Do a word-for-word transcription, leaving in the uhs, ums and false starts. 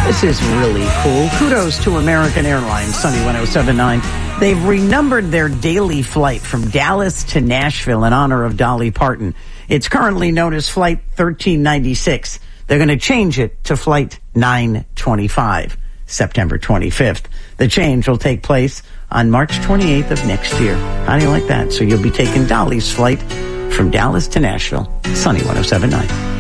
This is really cool. Kudos to American Airlines, Sunny one oh seven point nine. They've renumbered their daily flight from Dallas to Nashville in honor of Dolly Parton. It's currently known as Flight thirteen ninety-six. They're going to change it to Flight nine twenty-five, September twenty-fifth. The change will take place on March twenty-eighth of next year. How do you like that? So you'll be taking Dolly's flight from Dallas to Nashville. Sunny one oh seven point nine.